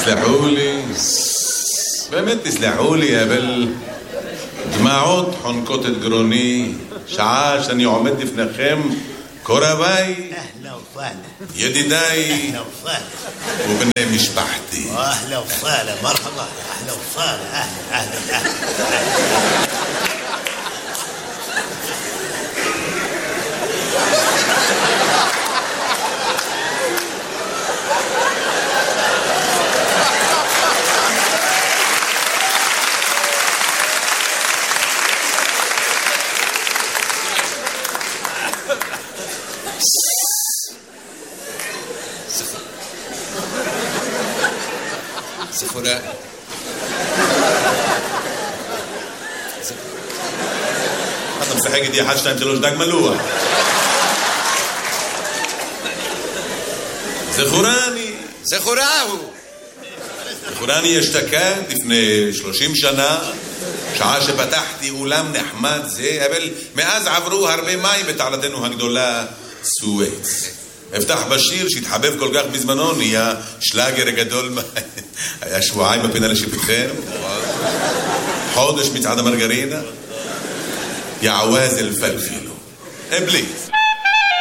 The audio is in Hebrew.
תסלחו לי, באמת תסלחו לי, אבל דמעות חונקות את גרוני, שעה שאני עומד לפניכם, קורביי, ידידיי ובני משפחתי. אהלה וסהלה, מרחבה, אהלה וסהלה, אהלה. סחורה. אתה משחק איתי 1, 2, 3 דג מלוח. זכורני אשתקד לפני 30 שנה, שעה שפתחתי אולם נחמד זה, אבל מאז עברו הרבה מים בתעלתנו הגדולה סואץ. הבטח בשיר שהתחבב כל כך בזמנו, נהיה שלאגר גדול. היה שבועיים בפינה לשפטכם, חודש מצעד המרגרינה, יעווז אלפלפילו. בלי